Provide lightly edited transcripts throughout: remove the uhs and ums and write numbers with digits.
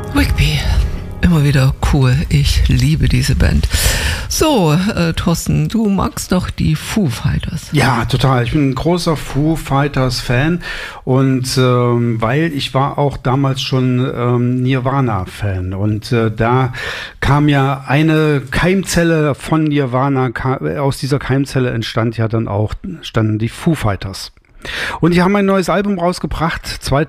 Whigby, immer wieder cool. Ich liebe diese Band. So, Thorsten, du magst doch die Foo Fighters. Ja, total. Ich bin ein großer Foo Fighters Fan und weil ich war auch damals schon Nirvana-Fan und da kam ja eine Keimzelle von Nirvana, aus dieser Keimzelle standen die Foo Fighters. Und die haben ein neues Album rausgebracht.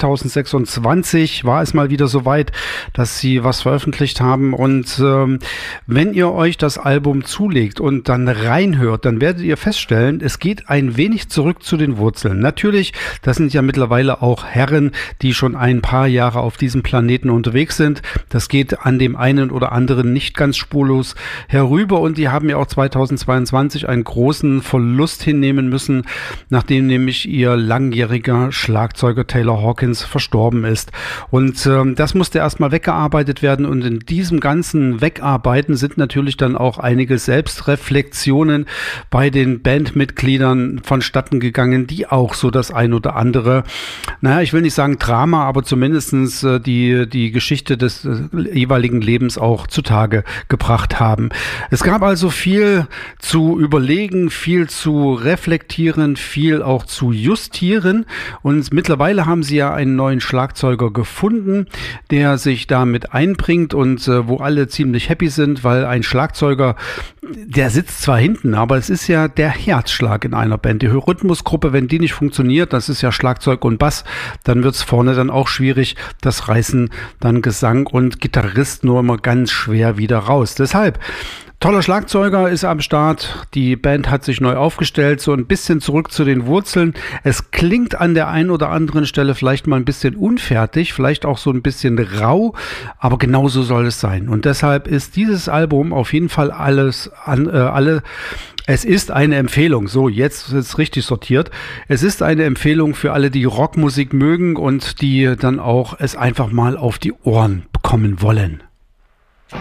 2026 war es mal wieder soweit, dass sie was veröffentlicht haben. Und wenn ihr euch das Album zulegt und dann reinhört, dann werdet ihr feststellen, es geht ein wenig zurück zu den Wurzeln. Natürlich, das sind ja mittlerweile auch Herren, die schon ein paar Jahre auf diesem Planeten unterwegs sind. Das geht an dem einen oder anderen nicht ganz spurlos herüber. Und die haben ja auch 2022 einen großen Verlust hinnehmen müssen, nachdem nämlich ihr langjähriger Schlagzeuger Taylor Hawkins verstorben ist. Und das musste erstmal weggearbeitet werden und in diesem ganzen Wegarbeiten sind natürlich dann auch einige Selbstreflexionen bei den Bandmitgliedern vonstatten gegangen, die auch so das ein oder andere, ich will nicht sagen Drama, aber zumindestens die Geschichte des jeweiligen Lebens auch zutage gebracht haben. Es gab also viel zu überlegen, viel zu reflektieren, viel auch zu justieren und mittlerweile haben sie ja einen neuen Schlagzeuger gefunden, der sich damit einbringt und wo alle ziemlich happy sind, weil ein Schlagzeuger, der sitzt zwar hinten, aber es ist ja der Herzschlag in einer Band. Die Rhythmusgruppe, wenn die nicht funktioniert, das ist ja Schlagzeug und Bass, dann wird es vorne dann auch schwierig. Das reißen dann Gesang und Gitarrist nur immer ganz schwer wieder raus. Deshalb toller Schlagzeuger ist am Start. Die Band hat sich neu aufgestellt, so ein bisschen zurück zu den Wurzeln. Es klingt an der einen oder anderen Stelle vielleicht mal ein bisschen unfertig, vielleicht auch so ein bisschen rau, aber genauso soll es sein. Und deshalb ist dieses Album auf jeden Fall es ist eine Empfehlung. So, jetzt ist es richtig sortiert. Es ist eine Empfehlung für alle, die Rockmusik mögen und die dann auch es einfach mal auf die Ohren bekommen wollen.